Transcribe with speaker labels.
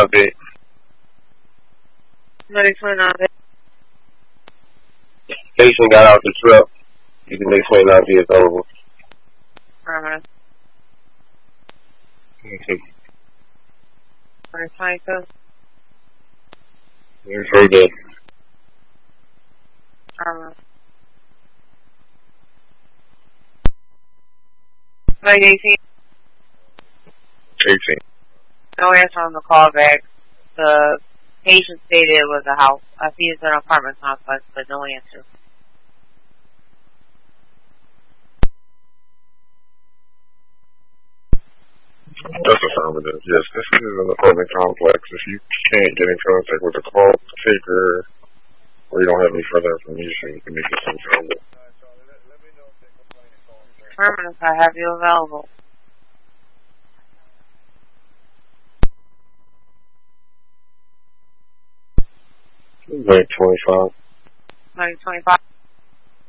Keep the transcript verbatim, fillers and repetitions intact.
Speaker 1: twenty-nine bed.
Speaker 2: Medic twenty-nine bed.
Speaker 1: Patient got out the truck. You can make twenty-nine beds available.
Speaker 2: Alright.
Speaker 1: Okay.
Speaker 2: Where's twenty-two?
Speaker 1: It's very good.
Speaker 2: Alright. Like eighteen?
Speaker 1: eighteen.
Speaker 2: No answer on the call back. The patient stated it was a house. I see it's an apartment complex, but no answer.
Speaker 1: That's affirmative. Yes, this is an apartment complex. If you can't get in contact with the call taker or you don't have any further information, you can make this available.
Speaker 2: Affirmative, I have you available.
Speaker 1: Like twenty-five.
Speaker 2: Like twenty-five.